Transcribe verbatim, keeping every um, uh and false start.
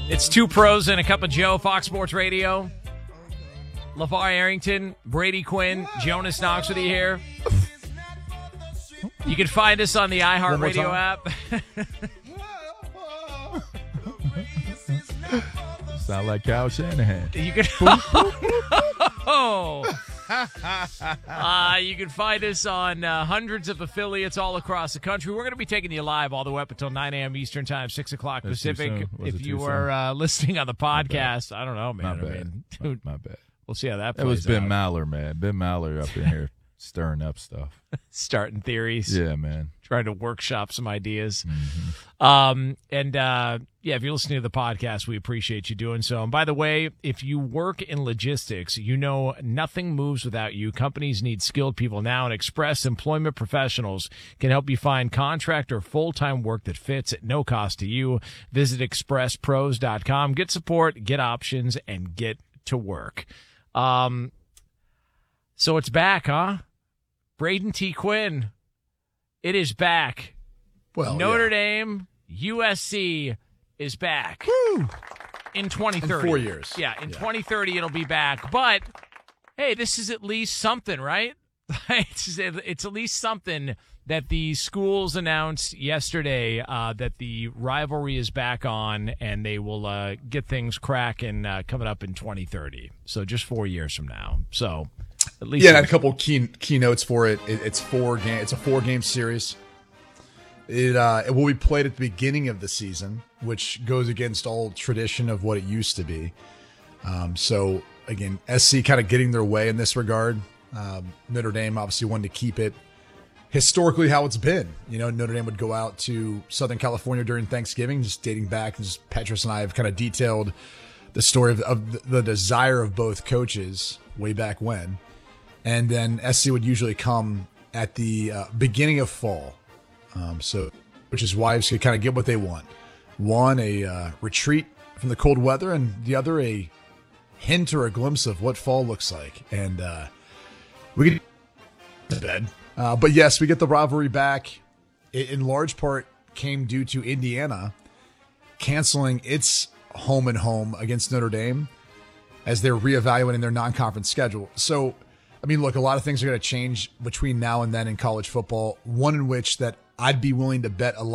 It's two pros and a cup of Joe, Fox Sports Radio. LeVar Arrington, Brady Quinn, Jonas Knox with you here. You can find us on the iHeartRadio app. Sound like Kyle Shanahan. You can. Oh. Uh, you can find us on uh, hundreds of affiliates all across the country. We're going to be taking you live all the way up until nine a.m. Eastern Time, six o'clock That's Pacific. If you soon? were uh, listening on the podcast, I don't know, man. My bad. I mean, dude, my, my bad. We'll see how that plays It was Ben out. Maller, man. Ben Maller up in here stirring up stuff. Starting theories. Yeah, man. Trying to workshop some ideas. Mm-hmm. Um, and, uh, yeah, if you're listening to the podcast, we appreciate you doing so. And by the way, if you work in logistics, you know nothing moves without you. Companies need skilled people now, and Express Employment Professionals can help you find contract or full-time work that fits at no cost to you. Visit express pros dot com. Get support, get options, and get to work. Um, so it's back, huh? Braden T. Quinn. It is back. Well, Notre yeah. Dame, U S C is back. Woo! In twenty thirty. In four years. Yeah, in Yeah. twenty thirty it'll be back. But, hey, this is at least something, right? it's, it's at least something that the schools announced yesterday uh, that the rivalry is back on, and they will uh, get things cracking uh, coming up in twenty thirty. So just four years from now. So at least Yeah, and I had a couple key keynotes for it. it. It's four game. It's a four game series. It uh, it will be played at the beginning of the season, which goes against all tradition of what it used to be. Um, so again, S C kind of getting their way in this regard. Um, Notre Dame obviously wanted to keep it historically how it's been. You know, Notre Dame would go out to Southern California during Thanksgiving, just dating back. Just Petrus and I have kind of detailed the story of, of the desire of both coaches way back when. And then S C would usually come at the uh, beginning of fall. Um, so, which is why could kind of get what they want. One, a uh, retreat from the cold weather, and the other, a hint or a glimpse of what fall looks like. And uh, we get to bed. Uh, but yes, we get the rivalry back. It, in large part, came due to Indiana canceling its home and home against Notre Dame as they're reevaluating their non-conference schedule. So, I mean, look, a lot of things are going to change between now and then in college football. One in which that I'd be willing to bet a lot.